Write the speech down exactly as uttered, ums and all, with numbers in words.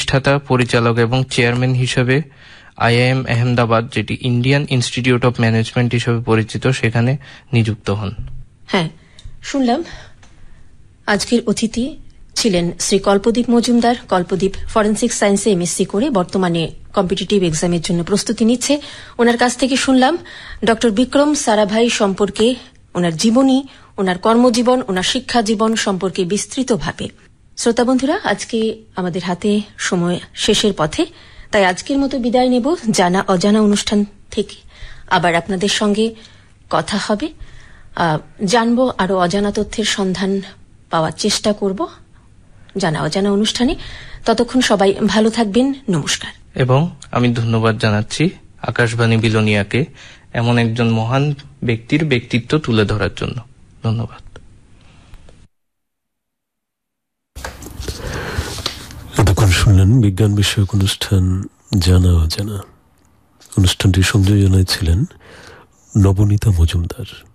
প্রতিষ্ঠাতা, পরিচালক এবং চেয়ারম্যান হিসেবে আইআইএম আহমেদাবাদ, যেটি ইন্ডিয়ান ইনস্টিটিউট অফ ম্যানেজমেন্ট হিসেবে পরিচিত, সেখানে নিযুক্ত হন। হ্যাঁ, শুনলাম আজকের অতিথি ছিলেন শ্রী কল্পদীপ মজুমদার। কল্পদীপ ফরেন্সিক সায়েন্সে এমএসসি করে বর্তমানে কম্পিটিটিভ এক্সামের জন্য প্রস্তুতি নিচ্ছে। ওনার কাছ থেকে শুনলাম ডক্টর বিক্রম সারাভাই সম্পর্কে, ওনার জীবনী, ওনার কর্মজীবন, ওনার শিক্ষা জীবন সম্পর্কে বিস্তৃতভাবে। শ্রোতা বন্ধুরা, আজকে আমাদের হাতে সময় শেষের পথে, তাই আজকের মতো বিদায় নেব জানা অজানা অনুষ্ঠান থেকে। আবার আপনাদের সঙ্গে কথা হবে, জানবো আরো অজানা তথ্যের সন্ধান পাওয়ার চেষ্টা করব জানা অজানা অনুষ্ঠানে। ততক্ষণ সবাই ভালো থাকবেন। নমস্কার। এবং আমি ধন্যবাদ জানাচ্ছি আকাশবাণী বিলোনিয়াকে এমন একজন মহান ব্যক্তির ব্যক্তিত্ব তুলে ধরার জন্য। ধন্যবাদ। এতক্ষণ শুনলেন বিজ্ঞান বিষয়ক অনুষ্ঠান জানা অজানা। অনুষ্ঠানটি সংযোজনায় ছিলেন নবনীতা মজুমদার।